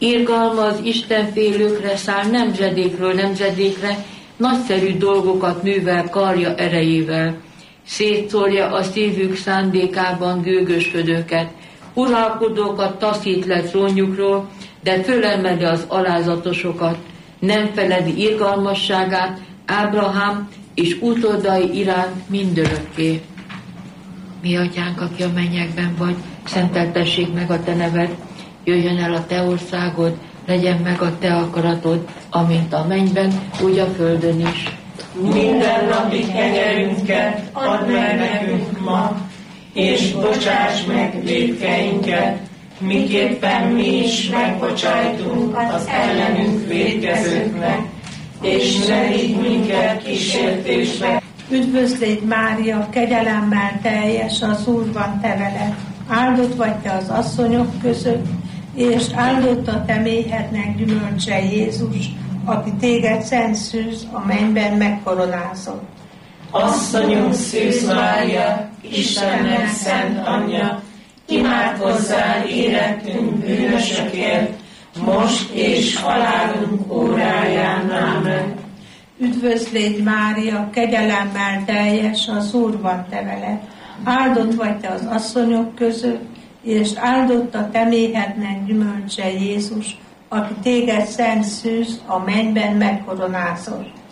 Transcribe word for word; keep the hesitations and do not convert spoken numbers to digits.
Irgalma az istenfélőkre száll nemzedékről nemzedékre, nagyszerű dolgokat művel karja erejével. Szétszórja a szívük szándékában gőgösködőket, uralkodókat taszít le trónjukról, de fölemeli az alázatosokat. Nem feledi irgalmasságát Ábrahám és utódai iránt mindörökké. Mi atyánk, aki a mennyekben vagy, szenteltessék meg a te neved, jöjjön el a te országod, legyen meg a te akaratod, amint a mennyben, úgy a földön is. Minden napi kenyerünket add meg nekünk ma, és bocsáss meg vétkeinket, miképpen mi is megbocsájtunk az ellenünk vétkezőknek, és ne vigy minket kísértésbe. Üdvözlégy Mária, kegyelemmel teljes, az Úr van te veled. Áldott vagy te az asszonyok között, és áldott a te méhednek gyümölcse Jézus, aki téged szent szűz a mennyben megkoronázott. Asszonyunk Szűz Mária, Istennek szent anyja, imádkozzál érettünk bűnösökért, most és halálunk óráján. Ámen. Üdvözlégy Mária, kegyelemmel teljes, az Úr van te veled. Áldott vagy te az asszonyok között, és áldott a te méhednek gyümölcse Jézus, aki téged szent szűz a mennyben megkoronázott.